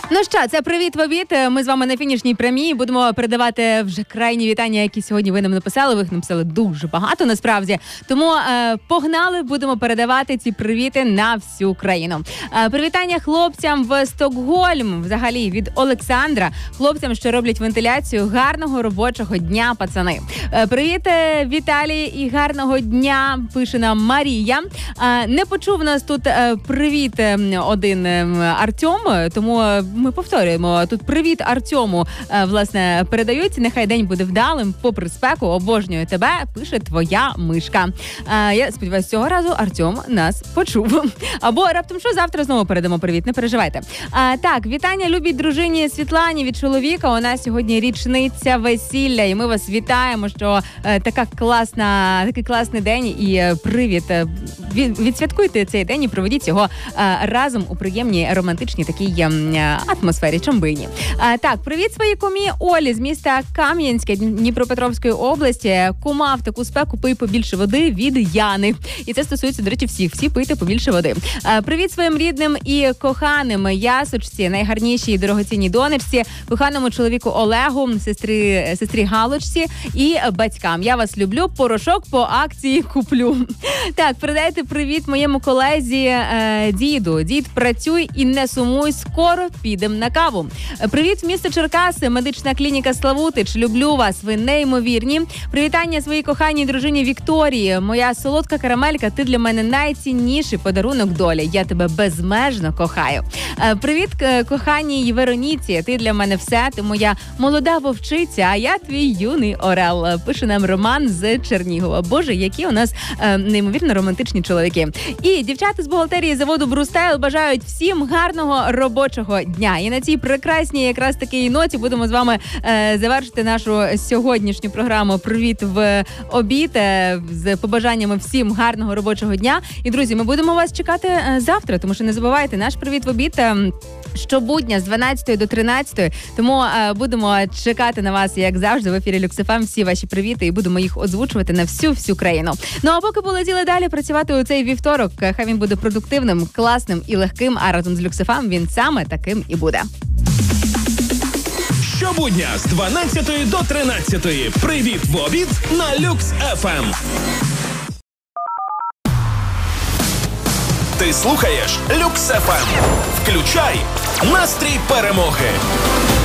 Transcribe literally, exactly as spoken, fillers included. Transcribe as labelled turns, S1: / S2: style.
S1: Ну що, це «Привіт в обід». Ми з вами на фінішній прямій. Будемо передавати вже крайні вітання, які сьогодні ви нам написали. Ви їх написали дуже багато, насправді. Тому е, погнали, будемо передавати ці привіти на всю країну. Е, привітання хлопцям в Стокгольм, взагалі, від Олександра. Хлопцям, що роблять вентиляцію. Гарного робочого дня, пацани. Е, привіт, Віталій, і гарного дня, пише нам Марія. Е, не почув нас тут е, привіт один е, Артем, тому ми повторюємо. Тут привіт Артему, власне, передають. Нехай день буде вдалим, попри спеку, обожнюю тебе, пише твоя мишка. Я сподіваюся, цього разу Артем нас почув. Або раптом що, завтра знову передамо привіт, не переживайте. Так, вітання любій дружині Світлані від чоловіка. У нас сьогодні річниця весілля, і ми вас вітаємо, що така класна, такий класний день і привіт. Відсвяткуйте цей день і проведіть його разом у приємній романтичній такій атмосфері, чомбині. А, так, привіт своїй кумі Олі з міста Кам'янське Дніпропетровської області. Кума, в таку спеку пий побільше води від Яни. І це стосується, до речі, всіх. Всі пийте побільше води. А, привіт своїм рідним і коханим Ясочці, найгарнішій і дорогоцінній донечці, коханому чоловіку Олегу, сестрі, сестрі Галочці і батькам. Я вас люблю, порошок по акції куплю. Так, передайте привіт моєму колезі е, діду. Дід, працюй і не сумуй, скоро підемо на каву. Привіт, місто Черкаси, медична клініка Славутич. Люблю вас, ви неймовірні. Привітання своїй коханій дружині Вікторії. Моя солодка карамелька, ти для мене найцінніший подарунок долі. Я тебе безмежно кохаю. Привіт, коханій Вероніці. Ти для мене все, ти моя молода вовчиця, а я твій юний орел. Пише нам Роман з Чернігова. Боже, які у нас неймовірно романтичні чоловіки. І дівчата з бухгалтерії заводу Брустайл бажають всім гарного робочого дня. І на цій прекрасній якраз такій ноті будемо з вами е, завершити нашу сьогоднішню програму «Привіт в обід» е, з побажаннями всім гарного робочого дня. І, друзі, ми будемо вас чекати е, завтра, тому що не забувайте, наш «Привіт в обід» е, щобудня з дванадцятої до тринадцятої. Тому е, будемо чекати на вас, як завжди, в ефірі Люкс еф ем, всі ваші привіти, і будемо їх озвучувати на всю-всю країну. Ну, а поки полетіли далі працювати у цей вівторок, хай він буде продуктивним, класним і легким, а разом з Люкс еф ем він саме таким і буде.
S2: Щобудня з дванадцятої до тринадцятої. Привіт в обід на Люкс еф ем. Ти слухаєш Люкс еф ем. Включай настрій перемоги.